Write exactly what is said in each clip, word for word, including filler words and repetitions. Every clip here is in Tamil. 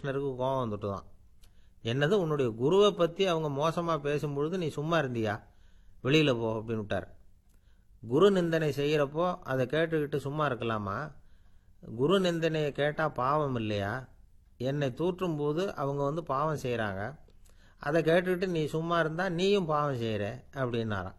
ராமகிருஷ்ணருக்கு கோபம் வந்துட்டு தான். என்னது, உன்னுடைய குருவை பற்றி அவங்க மோசமாக பேசும்பொழுது நீ சும்மா இருந்தியா, வெளியில் போ அப்படின்னு விட்டார். குரு நிந்தனை செய்கிறப்போ அதை கேட்டுக்கிட்டு சும்மா இருக்கலாமா? குரு நிந்தனையை கேட்டால் பாவம் இல்லையா? என்னை தூற்றும் போது அவங்க வந்து பாவம் செய்கிறாங்க, அதை கேட்டுக்கிட்டு நீ சும்மா இருந்தால் நீயும் பாவம் செய்கிற அப்படின்னாராம்.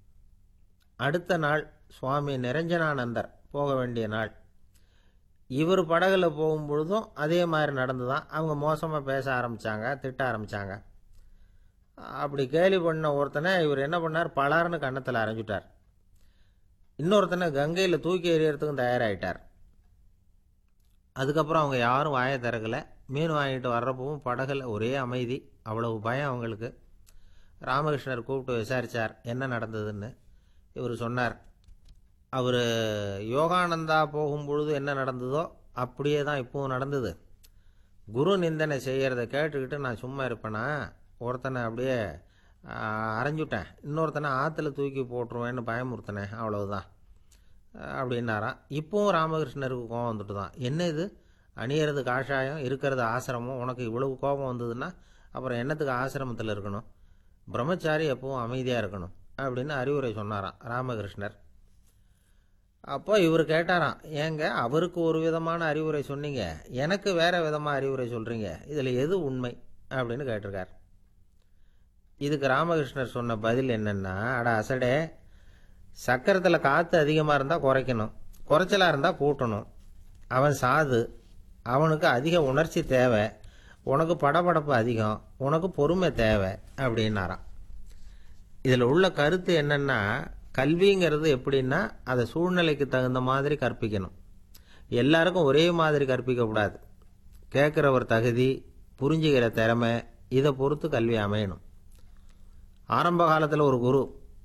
அடுத்த நாள் சுவாமி நிரஞ்சனானந்தர் போக வேண்டிய நாள். இவர் படகுல போகும்பொழுதும் அதே மாதிரி நடந்து தான். அவங்க மோசமாக பேச ஆரம்பித்தாங்க, திட்ட ஆரம்பித்தாங்க. அப்படி கேலி பண்ண ஒருத்தனை இவர் என்ன பண்ணார், பலார்னு கன்னத்தில் அரைஞ்சிட்டார். இன்னொருத்தனை கங்கையில் தூக்கி எறியறதுக்கும் தயாராகிட்டார். அதுக்கப்புறம் அவங்க யாரும் வாயை திறக்கலை. மீன் வாங்கிட்டு வர்றப்பவும் படகுல ஒரே அமைதி, அவ்வளவு பயம் அவங்களுக்கு. ராமகிருஷ்ணர் கூப்பிட்டு விசாரித்தார் என்ன நடந்ததுன்னு. இவர் சொன்னார், அவர் யோகானந்தா போகும்பொழுது என்ன நடந்ததோ அப்படியே தான் இப்போவும் நடந்தது. குரு நிந்தனை செய்கிறத கேட்டுக்கிட்டு நான் சும்மா இருப்பேனா, ஒருத்தனை அப்படியே அரைஞ்சுட்டேன், இன்னொருத்தனை ஆற்றுல தூக்கி போட்டுருவேன்னு பயமுறுத்தினேன், அவ்வளவுதான் அப்படின்னாராம். இப்போவும் ராமகிருஷ்ணருக்கு கோபம் வந்துட்டு தான். என்ன இது, அணியறது காஷாயம், இருக்கிறது ஆசிரமம், உனக்கு இவ்வளவு கோபம் வந்ததுன்னா அப்புறம் என்னத்துக்கு ஆசிரமத்தில் இருக்கணும், பிரம்மச்சாரி எப்பவும் அமைதியாக இருக்கணும் அப்படின்னு அறிவுரை சொன்னாராம் ராமகிருஷ்ணர். அப்போ இவர் கேட்டாராம், ஏங்க அவருக்கு ஒரு விதமான அறிவுரை சொன்னீங்க, எனக்கு வேற விதமாக அறிவுரை சொல்கிறீங்க, இதில் எது உண்மை அப்படின்னு கேட்டிருக்கார். இதுக்கு ராமகிருஷ்ணர் சொன்ன பதில் என்னென்னா, அட அசடே, சக்கரத்தில் காற்று அதிகமாக இருந்தால் குறைக்கணும், குறைச்சலாக இருந்தால் கூட்டணும். அவன் சாது, அவனுக்கு அதிக உணர்ச்சி தேவை, உனக்கு படபடப்பு அதிகம், உனக்கு பொறுமை தேவை அப்படின்னாராம். இதில் உள்ள கருத்து என்னென்னா, கல்விங்கிறது எப்படின்னா அதை சூழ்நிலைக்கு தகுந்த மாதிரி கற்பிக்கணும். எல்லாருக்கும் ஒரே மாதிரி கற்பிக்கக்கூடாது. கேட்குறவர் தகுதி, புரிஞ்சுக்கிற திறமை, இதை பொறுத்து கல்வி அமையணும். ஆரம்ப காலத்தில் ஒரு குரு,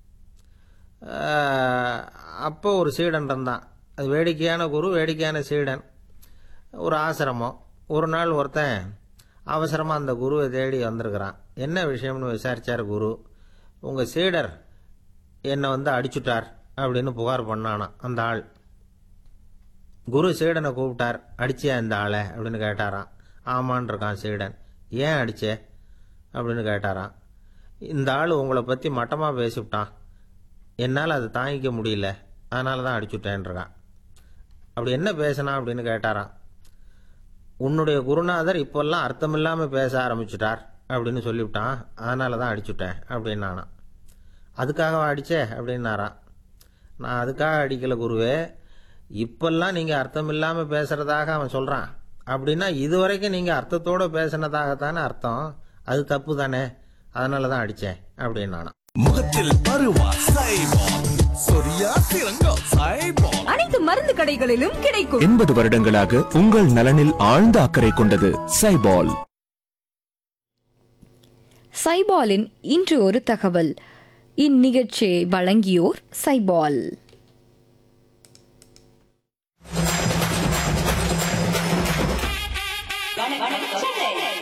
அப்போ ஒரு சீடன் இருந்தான். அது வேடிக்கையான குரு, வேடிக்கையான சீடன். ஒரு ஆசிரமம். ஒரு நாள் ஒருத்தன் அவசரமாக அந்த குருவை தேடி வந்திருக்கிறான். என்ன விஷயம்னு விசாரித்தார் குரு. உங்கள் சீடர் என்னை வந்து அடிச்சுட்டார் அப்படின்னு புகார் பண்ணானா அந்த ஆள். குரு சீடனை கூப்பிட்டார். அடிச்சியா இந்த ஆளை அப்படின்னு கேட்டாராம். ஆமான் இருக்கான் சீடன். ஏன் அடிச்சே அப்படின்னு கேட்டாராம். இந்த ஆள் உங்களை பற்றி மட்டமாக பேசிவிட்டான், என்னால் அதை தாங்கிக்க முடியல, அதனால தான் அடிச்சுட்டேன்ருக்கான். அப்படி என்ன பேசினா அப்படின்னு கேட்டாராம். உன்னுடைய குருநாதர் இப்போல்லாம் அர்த்தமில்லாமல் பேச ஆரம்பிச்சுட்டார் அப்படின்னு சொல்லிவிட்டான், அதனால தான் அடிச்சுட்டேன் அப்படின்னானா. அதுக்காக அடித்தே அப்படின்னாராம். நான் அதுக்காக அடிக்கலை குருவே, இப்பெல்லாம் நீங்கள் அர்த்தம் இல்லாமல் பேசுகிறதாக அவன் சொல்கிறான், அப்படின்னா இதுவரைக்கும் நீங்கள் அர்த்தத்தோடு பேசினதாகத்தானே அர்த்தம், அது தப்பு தானே, அதனால தான் அடித்தேன் அப்படின்னானா. முகத்தில் பருவா சைபால், சொரியா சிறங்கா சைபால், அனைத்து மருந்து கடைகளிலும் கிடைக்கும். எண்பது வருடங்களாக உங்கள் நலனில் ஆழ்ந்த அக்கறை கொண்டது சைபால். சைபாலின் இன்று ஒரு தகவல். இந்நிகழ்ச்சியை வழங்கியோர் சைபால். வணக்கம் சென்னை.